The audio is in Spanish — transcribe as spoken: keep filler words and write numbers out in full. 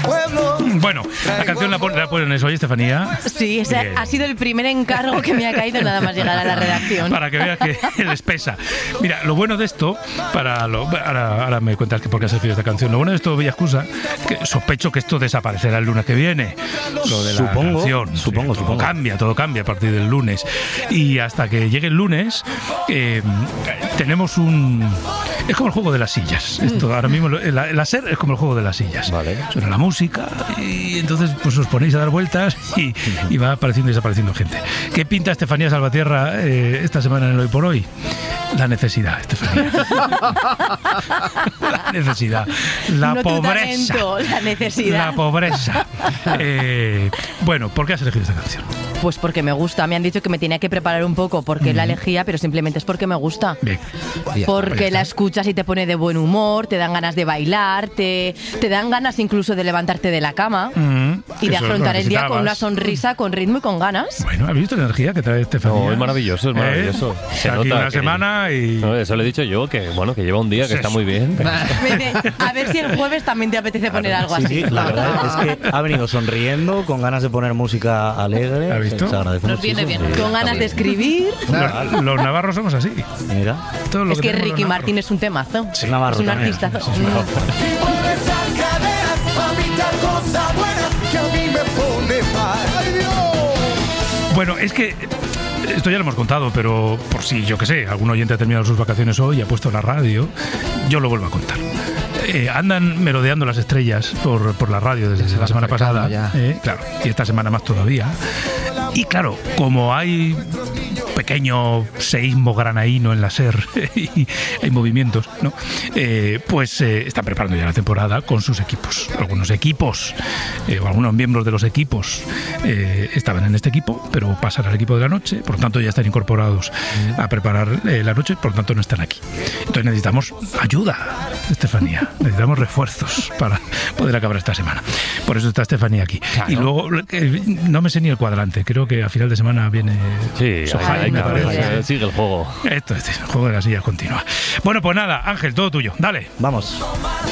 Bueno, la canción la, la pones hoy, Estefanía. Sí, ese Bien. ha sido el primer encargo que me ha caído nada más llegar a la redacción. Para que veas que les pesa. Mira, lo bueno de esto, para lo, ahora, ahora me cuentas que por qué has elegido esta canción. Lo bueno de esto, Villaescusa, que sospecho que esto desaparecerá el lunes que viene. Lo de la supongo, canción. Supongo, sí, supongo. Todo cambia, todo cambia a partir del lunes. Y hasta que llegue el lunes, eh, tenemos un... Es como el juego de las sillas. Esto ahora mismo, la, la SER es como el juego de las sillas. Vale. Suena la música y entonces pues os ponéis a dar vueltas y, y va apareciendo y desapareciendo gente. ¿Qué pinta Estefanía Salvatierra eh, esta semana en el Hoy por Hoy? La necesidad, Estefanía. La necesidad. La no pobreza. Talento, la necesidad. La pobreza. Eh, bueno, ¿por qué has elegido esta canción? Pues porque me gusta. Me han dicho que me tenía que preparar un poco porque mm. la elegía, pero simplemente es porque me gusta. Bien. Porque la escuchas y te pone de buen humor, te dan ganas de bailar, te, te dan ganas incluso de levantarte de la cama mm. y de afrontar el día con una sonrisa, con ritmo y con ganas. Bueno, ¿has visto la energía que trae Estefanía? No, es maravilloso, es maravilloso. ¿Eh? Se Aquí nota una que... semana y... No, eso le he dicho yo, que bueno, que lleva un día que es está eso. muy bien. Pero... A ver si el jueves también te apetece poner claro, algo sí, así. Sí, la verdad es que ha venido sonriendo, con ganas de poner música alegre. ¿Has visto? Se agradece Nos viene bien. Sí, con ganas de escribir. Los, los navarros somos así. Mira. Todo lo es que, que Ricky Navarros. Martín es un temazo. Sí, Navarro es un también. artistazo. Sí, Bueno, es que esto ya lo hemos contado, pero por si, yo qué sé, algún oyente ha terminado sus vacaciones hoy y ha puesto la radio, yo lo vuelvo a contar. Eh, andan merodeando las estrellas por, por la radio desde Se la semana pasada, eh, claro, y esta semana más todavía. Y claro, como hay pequeño seísmo granaíno en la SER y hay movimientos, ¿no? Eh, pues eh, están preparando ya la temporada con sus equipos. Algunos equipos, eh, o algunos miembros de los equipos eh, estaban en este equipo, pero pasan al equipo de la noche, por lo tanto ya están incorporados a preparar eh, la noche, por lo tanto no están aquí. Entonces necesitamos ayuda, Estefanía, necesitamos refuerzos para poder acabar esta semana. Por eso está Estefanía aquí. Claro. Y luego, eh, no me sé ni el cuadrante, creo que a final de semana viene... Sí, Sofía, hay, me hay, parece. sigue el juego. Esto es el juego de las sillas continúa. Bueno, pues nada, Ángel, todo tuyo, dale. Vamos.